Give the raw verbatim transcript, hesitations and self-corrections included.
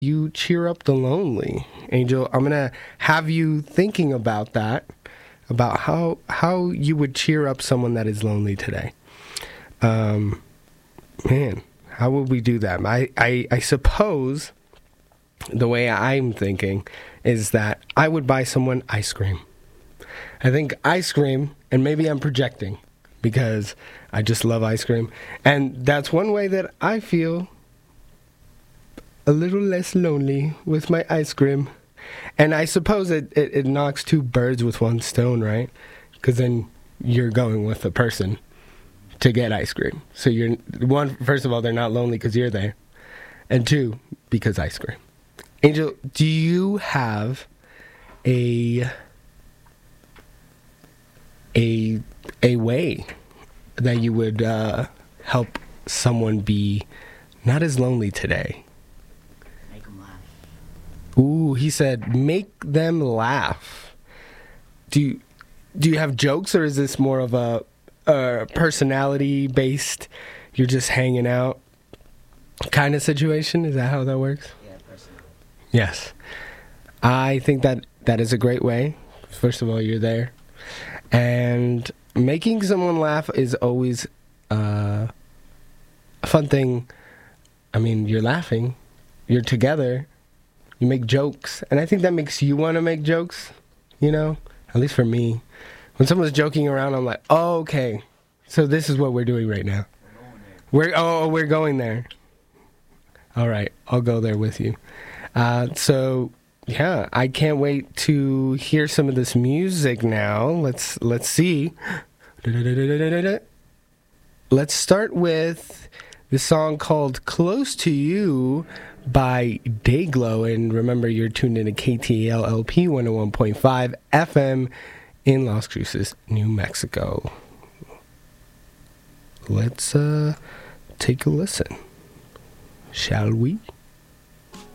you cheer up the lonely? Angel, I'm going to have you thinking about that, about how how you would cheer up someone that is lonely today. Um, man, how would we do that? I, I, I suppose the way I'm thinking is that I would buy someone ice cream. I think ice cream, and maybe I'm projecting because I just love ice cream. And that's one way that I feel a little less lonely with my ice cream. And I suppose it, it, it knocks two birds with one stone, right? Because then you're going with a person to get ice cream. So you're, one, first of all, they're not lonely because you're there. And two, because ice cream. Angel, do you have a a a way that you would uh, help someone be not as lonely today? Make them laugh. Ooh, he said, make them laugh. Do you, do you have jokes, or is this more of a, a personality-based, you're just hanging out kind of situation? Is that how that works? Yeah, personally. Yes. I think that that is a great way. First of all, you're there. And making someone laugh is always uh, a fun thing. I mean, you're laughing. You're together. You make jokes. And I think that makes you want to make jokes, you know? At least for me. When someone's joking around, I'm like, oh, okay. So this is what we're doing right now. We're going there. We're oh, we're going there. All right, I'll go there with you. Uh, so yeah, I can't wait to hear some of this music now. Let's let's see. Let's start with the song called "Close to You" by Dayglow, and remember, you're tuned in to K T A L L P one oh one point five F M in Las Cruces, New Mexico. Let's uh, take a listen. Shall we?